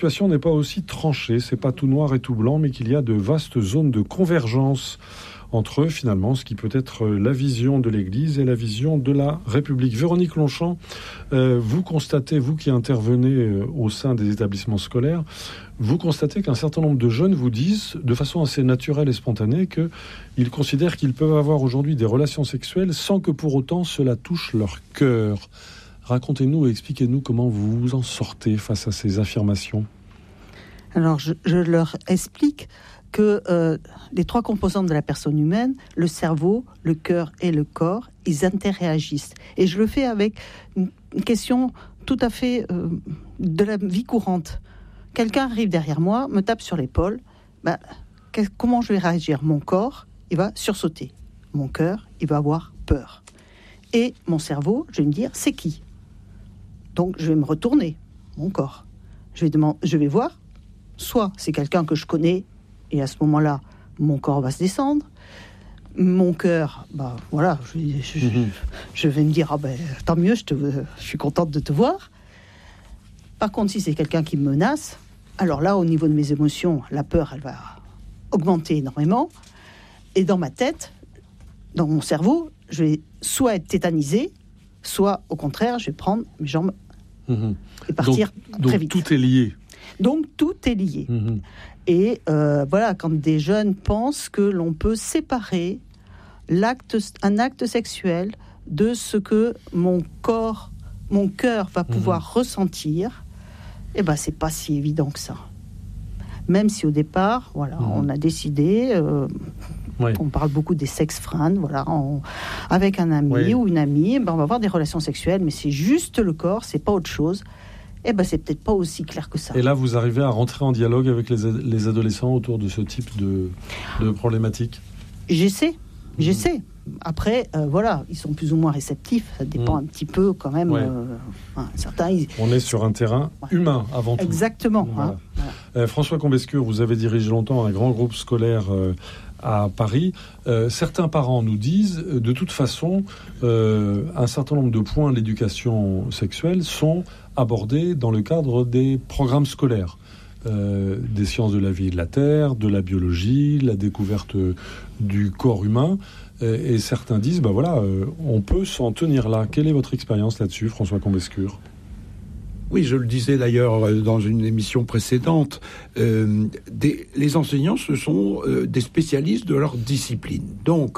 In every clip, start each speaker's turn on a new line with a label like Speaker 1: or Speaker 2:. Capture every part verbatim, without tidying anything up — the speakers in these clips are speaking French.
Speaker 1: La situation n'est pas aussi tranchée, c'est pas tout noir et tout blanc, mais qu'il y a de vastes zones de convergence entre, finalement, ce qui peut être la vision de l'Église et la vision de la République. Véronique Longchamp, euh, vous constatez, vous qui intervenez euh, au sein des établissements scolaires, vous constatez qu'un certain nombre de jeunes vous disent, de façon assez naturelle et spontanée, qu'ils considèrent qu'ils peuvent avoir aujourd'hui des relations sexuelles sans que pour autant cela touche leur cœur. Racontez-nous et expliquez-nous comment vous vous en sortez face à ces affirmations.
Speaker 2: Alors, je, je leur explique que euh, les trois composantes de la personne humaine, le cerveau, le cœur et le corps, ils interagissent. Et je le fais avec une, une question tout à fait euh, de la vie courante. Quelqu'un arrive derrière moi, me tape sur l'épaule, bah, que, comment je vais réagir ? Mon corps, il va sursauter. Mon cœur, il va avoir peur. Et mon cerveau, je vais me dire, c'est qui ? Donc, je vais me retourner, mon corps. Je vais, demander, je vais voir, soit c'est quelqu'un que je connais, et à ce moment-là, mon corps va se descendre. Mon cœur, bah voilà, je, je, mmh. je vais me dire, ah ben, tant mieux, je, te, je suis contente de te voir. Par contre, si c'est quelqu'un qui me menace, alors là, au niveau de mes émotions, la peur, elle va augmenter énormément. Et dans ma tête, dans mon cerveau, je vais soit être tétanisée, soit, au contraire, je vais prendre mes jambes mmh. et partir
Speaker 1: donc,
Speaker 2: très
Speaker 1: donc
Speaker 2: vite.
Speaker 1: Tout est lié.
Speaker 2: Donc, tout est lié. Mmh. Et euh, voilà, quand des jeunes pensent que l'on peut séparer l'acte, un acte sexuel de ce que mon corps, mon cœur va pouvoir mmh. ressentir, eh ben, c'est pas si évident que ça. Même si au départ, voilà, mmh. on a décidé... Euh, Oui. On parle beaucoup des sex-friends, voilà, on, avec un ami oui. ou une amie, ben on va avoir des relations sexuelles, mais c'est juste le corps, c'est pas autre chose. Eh ben c'est peut-être pas aussi clair que ça.
Speaker 1: Et là, vous arrivez à rentrer en dialogue avec les, les adolescents autour de ce type de, de problématique ?
Speaker 2: J'essaie, j'essaie. Mmh. Après, euh, voilà, ils sont plus ou moins réceptifs. Ça dépend mmh. un petit peu quand même. Ouais. Euh, enfin, certains. Ils...
Speaker 1: On est sur un terrain ouais. humain avant tout.
Speaker 2: Exactement.
Speaker 1: Voilà.
Speaker 2: Hein, voilà.
Speaker 1: Euh, François Combescure, vous avez dirigé longtemps un grand groupe scolaire euh, à Paris. Euh, certains parents nous disent, de toute façon, euh, un certain nombre de points de l'éducation sexuelle sont abordés dans le cadre des programmes scolaires. Euh, des sciences de la vie et de la terre, de la biologie, la découverte du corps humain. Et, et certains disent, ben voilà, euh, on peut s'en tenir là. Quelle est votre expérience là-dessus, François Combescure ?
Speaker 3: Oui, je le disais d'ailleurs dans une émission précédente, euh, des, les enseignants, ce sont euh, des spécialistes de leur discipline. Donc,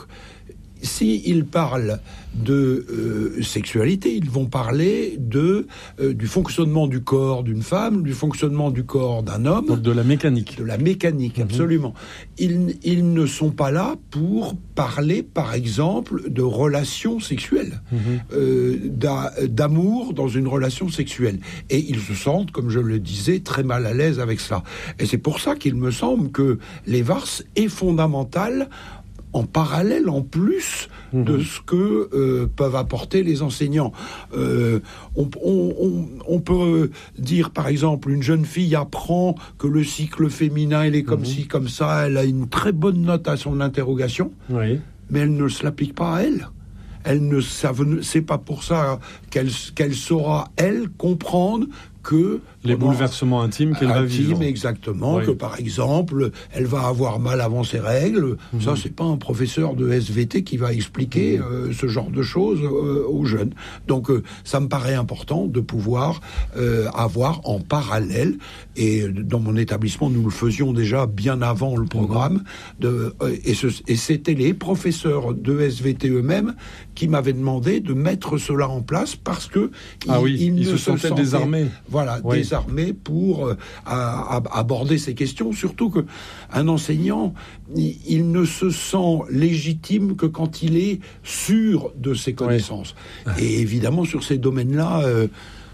Speaker 3: s'ils parlent de euh, sexualité, ils vont parler de, euh, du fonctionnement du corps d'une femme, du fonctionnement du corps d'un homme.
Speaker 1: Donc de la mécanique.
Speaker 3: De la mécanique, mmh. absolument. Ils, ils ne sont pas là pour parler, par exemple, de relations sexuelles, mmh. euh, d'a, d'amour dans une relation sexuelle. Et ils se sentent, comme je le disais, très mal à l'aise avec cela. Et c'est pour ça qu'il me semble que l'E V A R S est fondamental en parallèle, en plus mmh. de ce que euh, peuvent apporter les enseignants. Euh, on, on, on, on peut dire, par exemple, une jeune fille apprend que le cycle féminin, il est comme mmh. ci, comme ça, elle a une très bonne note à son interrogation, oui. mais elle ne se l'applique pas à elle. Elle ne, ça, c'est pas pour ça qu'elle, qu'elle saura, elle, comprendre que...
Speaker 1: Les bouleversements intimes qu'elle va vivre.
Speaker 3: Exactement, oui. que par exemple, elle va avoir mal avant ses règles. Mmh. Ça, c'est pas un professeur de S V T qui va expliquer mmh. euh, ce genre de choses euh, aux jeunes. Donc, euh, ça me paraît important de pouvoir euh, avoir en parallèle, et dans mon établissement, nous le faisions déjà bien avant le programme, mmh. de, euh, et, ce, et c'était les professeurs de S V T eux-mêmes qui m'avaient demandé de mettre cela en place parce que
Speaker 1: ah
Speaker 3: ils,
Speaker 1: oui,
Speaker 3: ils,
Speaker 1: ils
Speaker 3: ne
Speaker 1: se sentaient
Speaker 3: sentaient,
Speaker 1: désarmés.
Speaker 3: Voilà, oui. désarmés pour euh, à, à aborder ces questions. Surtout que un enseignant, il, il ne se sent légitime que quand il est sûr de ses connaissances. Oui. Et évidemment, sur ces domaines-là, euh,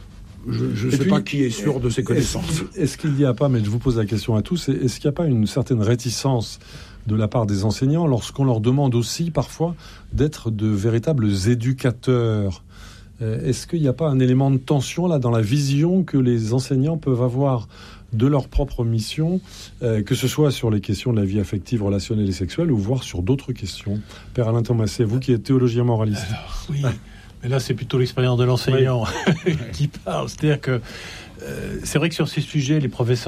Speaker 3: je ne sais puis, pas qui est sûr de ses connaissances.
Speaker 1: Est-ce, est-ce qu'il n'y a pas, mais je vous pose la question à tous, est-ce qu'il n'y a pas une certaine réticence de la part des enseignants lorsqu'on leur demande aussi parfois d'être de véritables éducateurs ? Est-ce qu'il n'y a pas un élément de tension là dans la vision que les enseignants peuvent avoir de leur propre mission, euh, que ce soit sur les questions de la vie affective, relationnelle et sexuelle, ou voire sur d'autres questions ? Père Alain Thomasset, vous qui êtes théologien moraliste.
Speaker 4: Alors, oui, mais là c'est plutôt l'expérience de l'enseignant oui. qui parle. C'est-à-dire que euh, c'est vrai que sur ces sujets, les professeurs